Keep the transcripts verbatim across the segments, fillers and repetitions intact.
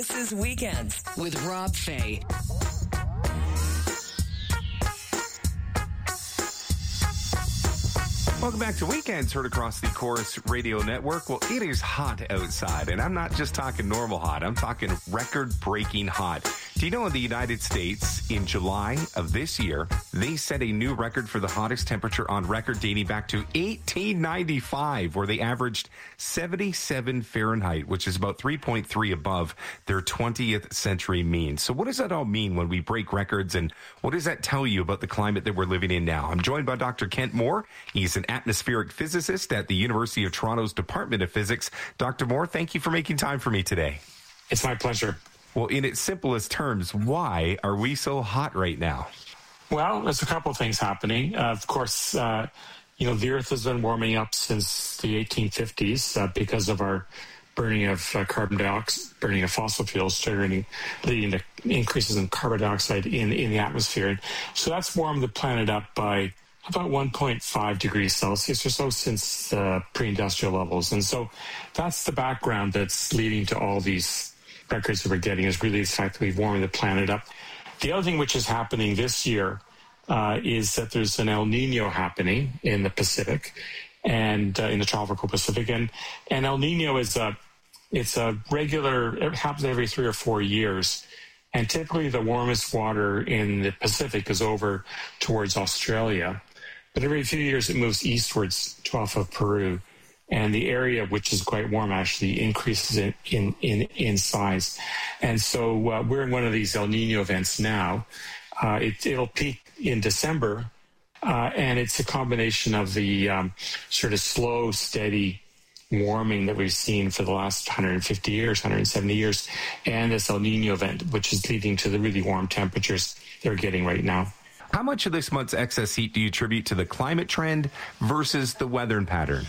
This is Weekends with Rob Fay. Welcome back to Weekends, heard across the Chorus Radio Network. Well, it is hot outside, and I'm not just talking normal hot. I'm talking record-breaking hot. Do you know in the United States, in July of this year, they set a new record for the hottest temperature on record dating back to eighteen ninety-five, where they averaged seventy-seven Fahrenheit, which is about three point three above their twentieth century mean. So what does that all mean when we break records, and what does that tell you about the climate that we're living in now? I'm joined by Doctor Kent Moore. He's an atmospheric physicist at the University of Toronto's Department of Physics. Doctor Moore, thank you for making time for me today. It's my pleasure. Well, in its simplest terms, why are we so hot right now? Well, there's a couple of things happening. Uh, of course, uh, you know, the Earth has been warming up since the eighteen fifties uh, because of our burning of uh, carbon dioxide, burning of fossil fuels, triggering, leading to increases in carbon dioxide in, in the atmosphere. And so that's warmed the planet up by about one point five degrees Celsius or so since uh, pre-industrial levels. And so that's the background that's leading to all these records that we're getting, is really the fact that we've warmed the planet up. The other thing which is happening this year uh, is that there's an El Nino happening in the Pacific and uh, in the tropical Pacific. And, and El Nino is a, it's a regular, it happens every three or four years. And typically the warmest water in the Pacific is over towards Australia. But every few years it moves eastwards to off of Peru. And the area, which is quite warm, actually increases in, in, in, in size. And so uh, we're in one of these El Nino events now. Uh, it, it'll peak in December. Uh, and it's a combination of the um, sort of slow, steady warming that we've seen for the last one hundred fifty years, one hundred seventy years, and this El Nino event, which is leading to the really warm temperatures they're getting right now. How much of this month's excess heat do you attribute to the climate trend versus the weather pattern?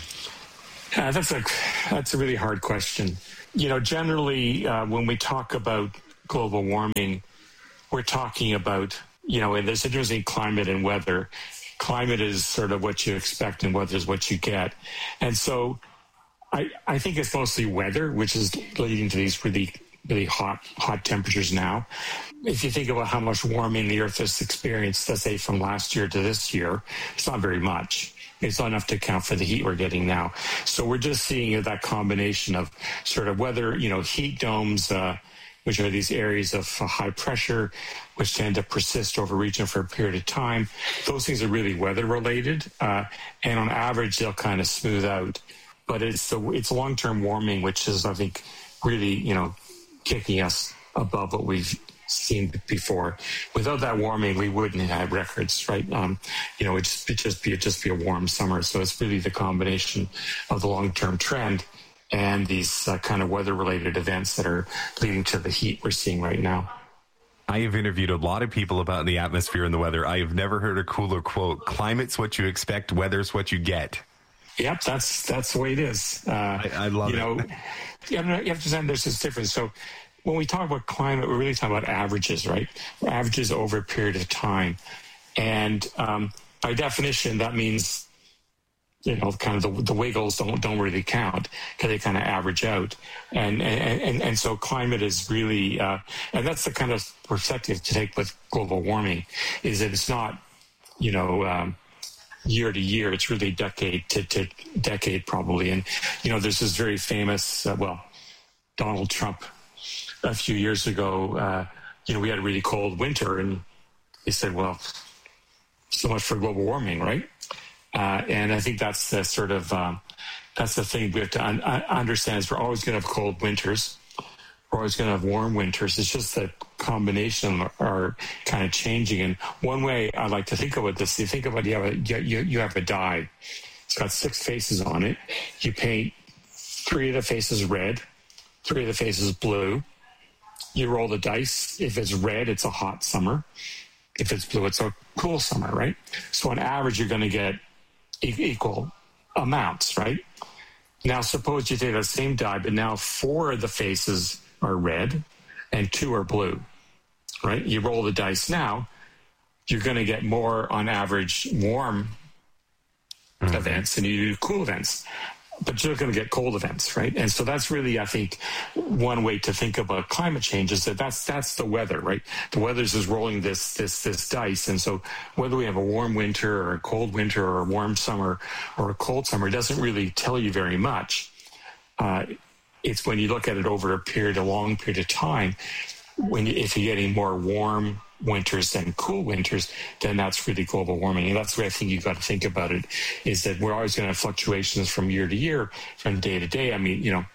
Uh, that's a that's a really hard question. You know, generally, uh, when we talk about global warming, we're talking about, you know, and there's a difference in climate and weather. Climate is sort of what you expect, and weather is what you get. And so I, I think it's mostly weather, which is leading to these really, really hot, hot temperatures now. If you think about how much warming the Earth has experienced, let's say from last year to this year, it's not very much. It's not enough to account for the heat we're getting now. So we're just seeing that combination of sort of weather, you know, heat domes, uh, which are these areas of uh, high pressure, which tend to persist over a region for a period of time. Those things are really weather related. Uh, and on average, they'll kind of smooth out. But it's the, it's long-term warming, which is, I think, really, you know, kicking us above what we've seen before. Without that warming, we wouldn't have records, right? Um, you know, it'd just, it'd just be it'd just be a warm summer. So it's really the combination of the long-term trend and these uh, kind of weather-related events that are leading to the heat we're seeing right now. I have interviewed a lot of people about the atmosphere and the weather. I have never heard a cooler quote: "Climate's what you expect, weather's what you get." Yep, that's that's the way it is. Uh, I, I love you it. know, you have to understand there's this difference. So when we talk about climate, we're really talking about averages, right? Averages over a period of time. And um, by definition, that means, you know, kind of the, the wiggles don't don't really count because they kind of average out. And and, and, and so climate is really, uh, and that's the kind of perspective to take with global warming, is that it's not, you know, um, year to year, it's really decade to, to decade probably. And, you know, there's this very famous, uh, well, Donald Trump a few years ago, uh, you know, we had a really cold winter, and he said, well, so much for global warming, right? Uh, and I think that's the sort of, um, that's the thing we have to un- understand is we're always going to have cold winters. We're always going to have warm winters. It's just that combination are, are kind of changing. And one way I like to think about this, you think about you have a, you, you have a die. It's got six faces on it. You paint three of the faces red, three of the faces blue. You roll the dice. If it's red, it's a hot summer. If it's blue, it's a cool summer, right? So on average, you're going to get e- equal amounts, right? Now, suppose you take that same die, but now four of the faces are red and two are blue, right? You roll the dice now, you're going to get more on average warm mm-hmm. events than you do cool events. but you're going to get cold events, right? And so that's really, I think, one way to think about climate change is that that's that's the weather, right? The weather's just rolling this this this dice, and so whether we have a warm winter or a cold winter or a warm summer or a cold summer doesn't really tell you very much. Uh, it's when you look at it over a period, a long period of time, when you, if you're getting more warm winters than cool winters, then that's really global warming. And that's the way I think you've got to think about it, is that we're always going to have fluctuations from year to year, from day to day. I mean, you know,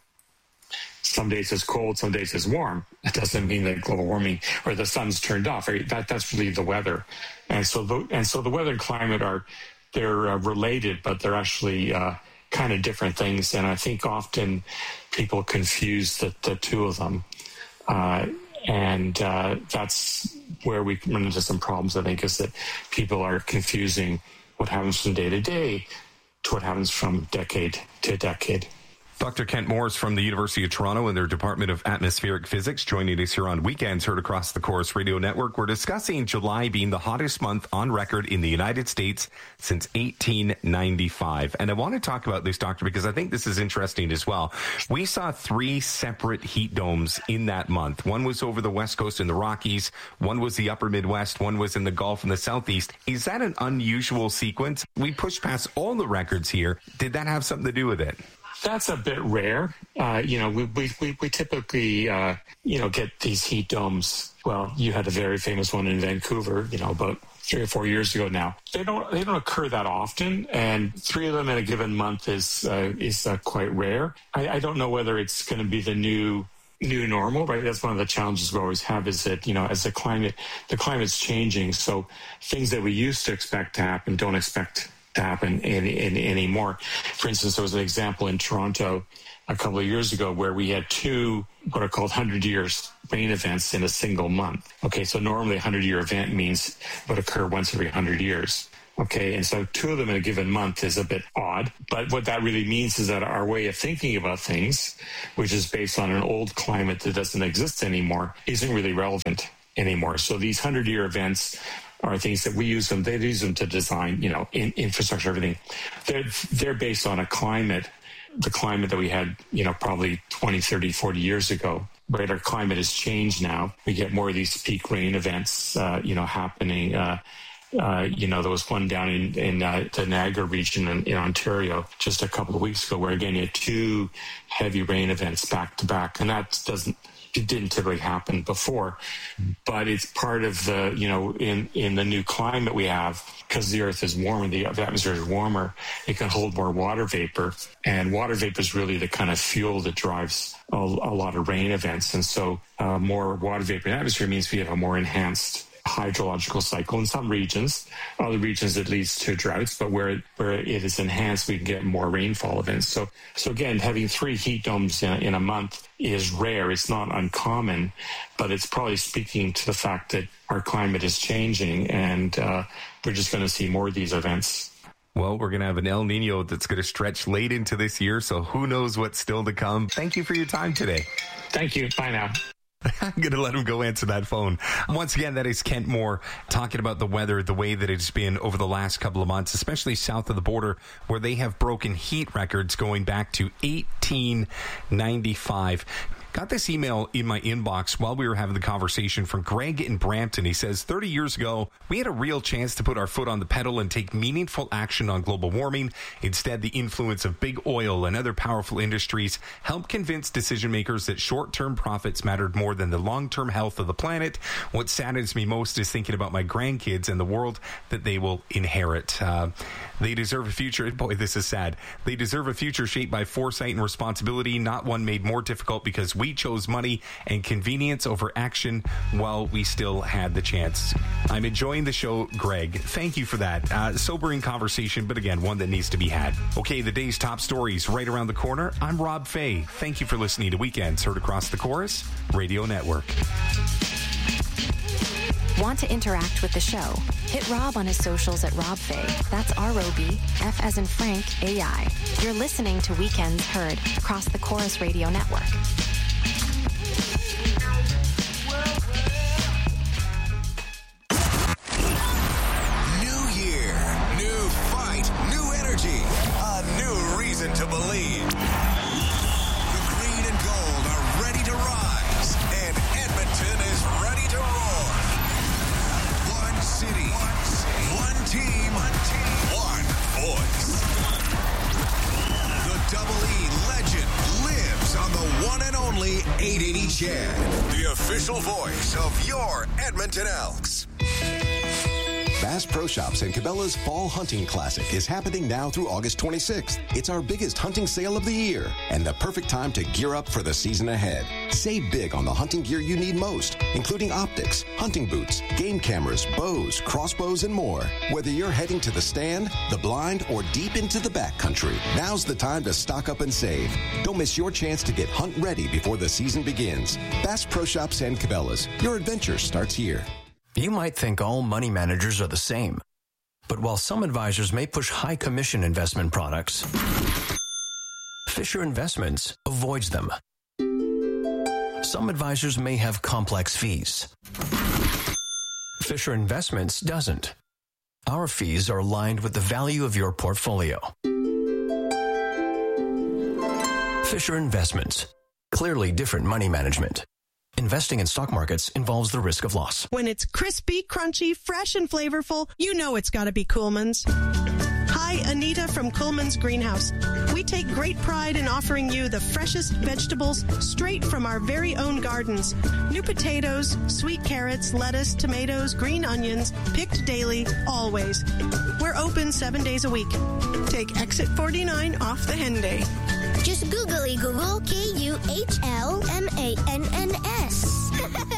some days it's cold, some days it's warm. That doesn't mean that global warming or the sun's turned off. Right? That that's really the weather. And so the and so the weather and climate are they're uh, related, but they're actually uh, kind of different things. And I think often people confuse the, the two of them. Uh, and uh, that's where we run into some problems, I think, is that people are confusing what happens from day to day to what happens from decade to decade. Doctor Kent Morris from the University of Toronto and their Department of Atmospheric Physics joining us here on Weekends Heard across the Chorus Radio Network. We're discussing July being the hottest month on record in the United States since eighteen ninety-five. And I want to talk about this, Doctor, because I think this is interesting as well. We saw three separate heat domes in that month. One was over the West Coast in the Rockies. One was the upper Midwest. One was in the Gulf and the Southeast. Is that an unusual sequence? We pushed past all the records here. Did that have something to do with it? That's a bit rare. Uh, you know, we we we, we typically uh, you know get these heat domes. Well, you had a very famous one in Vancouver, you know, about three or four years ago now. They don't they don't occur that often, and three of them in a given month is uh, is uh, quite rare. I, I don't know whether it's going to be the new new normal, right? That's one of the challenges we always have, is that, you know, as the climate the climate's changing, so things that we used to expect to happen don't expect to happen in, in, anymore. For instance, there was an example in Toronto a couple of years ago where we had two what are called hundred years rain events in a single month. Okay, so normally a hundred-year event means would occur once every hundred years. Okay, and so two of them in a given month is a bit odd. But what that really means is that our way of thinking about things, which is based on an old climate that doesn't exist anymore, isn't really relevant anymore. So these hundred-year events are things that we use them. They use them to design, you know, in, infrastructure, everything. They're, they're based on a climate, the climate that we had, you know, probably twenty, thirty, forty years ago. But our climate has changed now. We get more of these peak rain events, uh, you know, happening. Uh, uh, you know, there was one down in, in uh, the Niagara region in, in Ontario just a couple of weeks ago where, again, you had two heavy rain events back to back. And that doesn't, it didn't typically happen before, but it's part of the, you know, in, in the new climate we have, because the earth is warmer, the atmosphere is warmer, it can hold more water vapor. And water vapor is really the kind of fuel that drives a, a lot of rain events. And so uh, more water vapor in the atmosphere means we have a more enhanced hydrological cycle in some regions. Other regions it leads to droughts, but where where it is enhanced, we can get more rainfall events. So so again, having three heat domes in a, in a month is rare. It's not uncommon, but it's probably speaking to the fact that our climate is changing, and uh, we're just going to see more of these events. Well, we're going to have an El Nino that's going to stretch late into this year, so who knows what's still to come. Thank you for your time today. Thank you. Bye now. I'm going to let him go answer that phone. Once again, that is Kent Moore talking about the weather, the way that it's been over the last couple of months, especially south of the border, where they have broken heat records going back to eighteen ninety-five. Got this email in my inbox while we were having the conversation from Greg in Brampton. He says, thirty years ago, we had a real chance to put our foot on the pedal and take meaningful action on global warming. Instead, the influence of big oil and other powerful industries helped convince decision makers that short-term profits mattered more than the long-term health of the planet. What saddens me most is thinking about my grandkids and the world that they will inherit. Uh, they deserve a future. Boy, this is sad. They deserve a future shaped by foresight and responsibility, not one made more difficult because we We chose money and convenience over action while we still had the chance. I'm enjoying the show, Greg. Thank you for that. Uh, sobering conversation, but again, one that needs to be had. Okay, the day's top stories right around the corner. I'm Rob Fay. Thank you for listening to Weekends Heard across the Chorus Radio Network. Want to interact with the show? Hit Rob on his socials at Rob Fay. That's R O B, F as in Frank, A I. You're listening to Weekends Heard across the Chorus Radio Network. New year, new fight, new energy, a new reason to believe. Chad, the official voice of your Edmonton Elks. Bass Pro Shops and Cabela's Fall Hunting Classic is happening now through August twenty-sixth. It's our biggest hunting sale of the year and the perfect time to gear up for the season ahead. Save big on the hunting gear you need most, including optics, hunting boots, game cameras, bows, crossbows, and more. Whether you're heading to the stand, the blind, or deep into the backcountry, now's the time to stock up and save. Don't miss your chance to get hunt ready before the season begins. Bass Pro Shops and Cabela's. Your adventure starts here. You might think all money managers are the same. But while some advisors may push high commission investment products, Fisher Investments avoids them. Some advisors may have complex fees. Fisher Investments doesn't. Our fees are aligned with the value of your portfolio. Fisher Investments. Clearly different money management. Investing in stock markets involves the risk of loss. When it's crispy, crunchy, fresh, and flavorful, you know it's got to be Coolman's. Hi, Anita from Coolman's Greenhouse. We take great pride in offering you the freshest vegetables straight from our very own gardens. New potatoes, sweet carrots, lettuce, tomatoes, green onions, picked daily, always. We're open seven days a week. Take exit forty-nine off the Henday. Just googly Google K U H L M A N N S.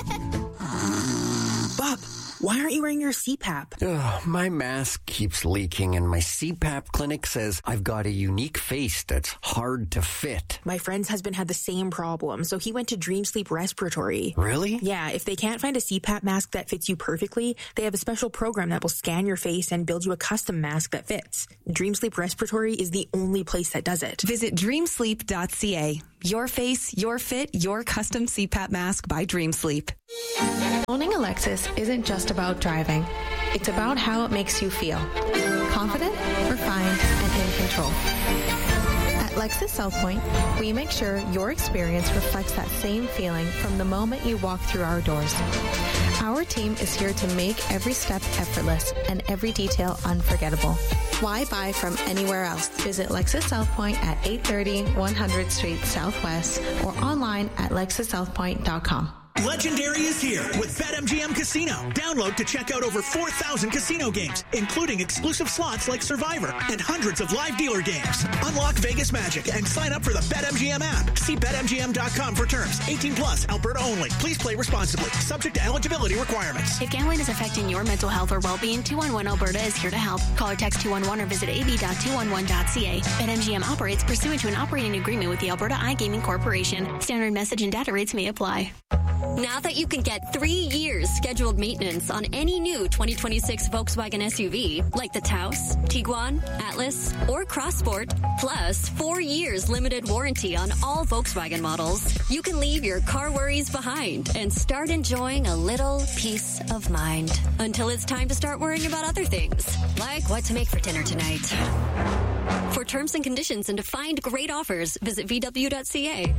Bob, why aren't you wearing your C PAP? Ugh, my mask keeps leaking and my C PAP clinic says I've got a unique face that's hard to fit. My friend's husband had the same problem, so he went to Dream Sleep Respiratory. Really? Yeah, if they can't find a C PAP mask that fits you perfectly, they have a special program that will scan your face and build you a custom mask that fits. Dream Sleep Respiratory is the only place that does it. Visit dream sleep dot c a. Your face, your fit, your custom C PAP mask by Dream Sleep. Owning a Lexus isn't just about driving. It's about how it makes you feel. Confident, refined, and in control. At Lexus South Point, we make sure your experience reflects that same feeling from the moment you walk through our doors. Our team is here to make every step effortless and every detail unforgettable. Why buy from anywhere else? Visit Lexus South Point at eight thirty one hundredth Street Southwest or online at lexus south point dot com. Legendary is here with BetMGM Casino. Download to check out over four thousand casino games, including exclusive slots like Survivor and hundreds of live dealer games. Unlock Vegas magic and sign up for the BetMGM app. See bet M G M dot com for terms. eighteen plus, Alberta only. Please play responsibly. Subject to eligibility requirements. If gambling is affecting your mental health or well-being, two one one Alberta is here to help. Call or text two one one or visit a b dot two one one dot c a. BetMGM operates pursuant to an operating agreement with the Alberta iGaming Corporation. Standard message and data rates may apply. Now that you can get three years scheduled maintenance on any new twenty twenty-six Volkswagen S U V, like the Taos, Tiguan, Atlas, or Crossport, plus four years limited warranty on all Volkswagen models, you can leave your car worries behind and start enjoying a little peace of mind until it's time to start worrying about other things, like what to make for dinner tonight. For terms and conditions and to find great offers, visit v w dot c a.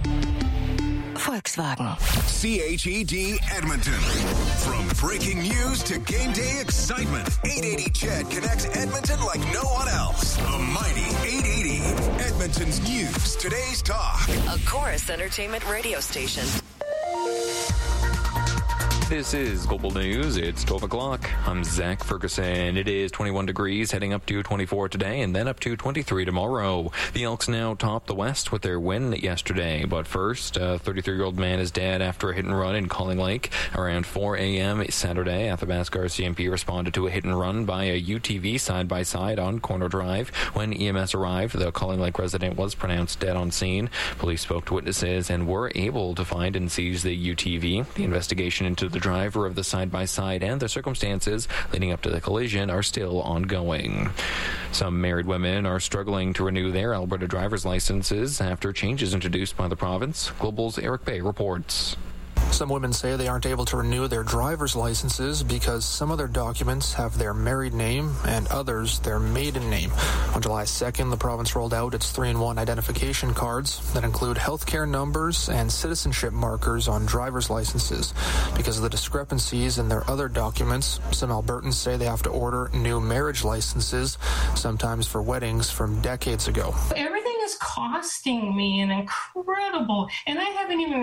Volkswagen. C H E D Edmonton. From breaking news to game day excitement, eight eighty C H E D connects Edmonton like no one else. The mighty eight eighty. Edmonton's news, today's talk. A Chorus Entertainment radio station. This is Global News. It's twelve o'clock. I'm Zach Ferguson. It is twenty-one degrees, heading up to twenty-four today, and then up to twenty-three tomorrow. The Elks now top the West with their win yesterday. But first, a thirty-three-year-old man is dead after a hit and run in Calling Lake. Around four a.m. Saturday, Athabasca R C M P responded to a hit and run by a U T V side-by-side on Corner Drive. When E M S arrived, the Calling Lake resident was pronounced dead on scene. Police spoke to witnesses and were able to find and seize the U T V. The investigation into the driver of the side-by-side and the circumstances leading up to the collision are still ongoing. Some married women are struggling to renew their Alberta driver's licenses after changes introduced by the province. Global's Eric Bay reports. Some women say they aren't able to renew their driver's licenses because some of their documents have their married name and others their maiden name. On July second, the province rolled out its three in one identification cards that include healthcare numbers and citizenship markers on driver's licenses. Because of the discrepancies in their other documents, some Albertans say they have to order new marriage licenses, sometimes for weddings from decades ago. Everything is costing me an incredible, and I haven't even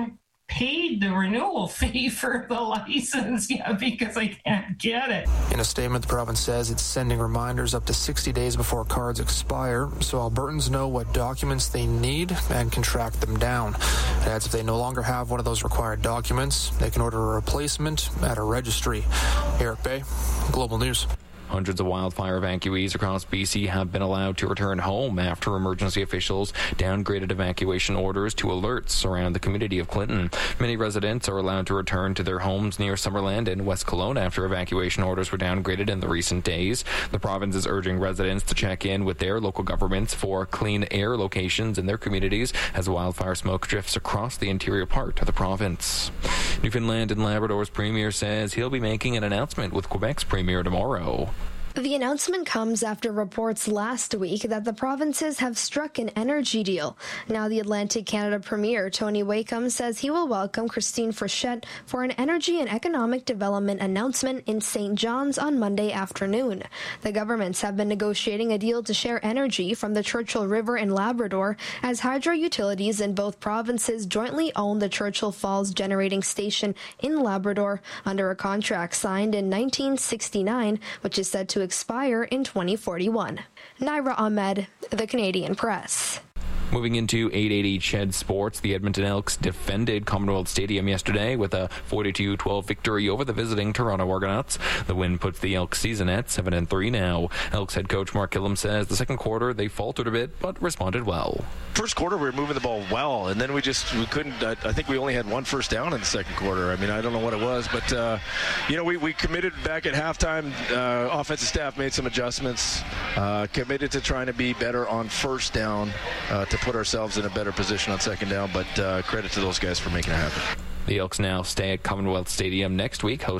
paid the renewal fee for the license yet because I can't get it. In a statement, the province says it's sending reminders up to sixty days before cards expire, so Albertans know what documents they need and can track them down. It adds if they no longer have one of those required documents, they can order a replacement at a registry. Eric Bay, Global News. Hundreds of wildfire evacuees across B C have been allowed to return home after emergency officials downgraded evacuation orders to alerts around the community of Clinton. Many residents are allowed to return to their homes near Summerland and West Kelowna after evacuation orders were downgraded in the recent days. The province is urging residents to check in with their local governments for clean air locations in their communities as wildfire smoke drifts across the interior part of the province. Newfoundland and Labrador's premier says he'll be making an announcement with Quebec's premier tomorrow. The announcement comes after reports last week that the provinces have struck an energy deal. Now the Atlantic Canada Premier, Tony Wakeham, says he will welcome Christine Frechette for an energy and economic development announcement in Saint John's on Monday afternoon. The governments have been negotiating a deal to share energy from the Churchill River in Labrador as hydro utilities in both provinces jointly own the Churchill Falls Generating Station in Labrador under a contract signed in nineteen sixty-nine, which is said to expire in twenty forty-one. Naira Ahmed, The Canadian Press. Moving into eight eighty C H E D Sports, the Edmonton Elks defended Commonwealth Stadium yesterday with a forty-two twelve victory over the visiting Toronto Argonauts. The win puts the Elks season at seven and three now. Elks head coach Mark Killam says the second quarter they faltered a bit but responded well. First quarter we were moving the ball well, and then we just we couldn't. I, I think we only had one first down in the second quarter. I mean, I don't know what it was, but uh, you know, we, we committed back at halftime. Uh, offensive staff made some adjustments, uh, committed to trying to be better on first down uh, to put ourselves in a better position on second down. But uh, credit to those guys for making it happen. The Elks now stay at Commonwealth Stadium next week, hosting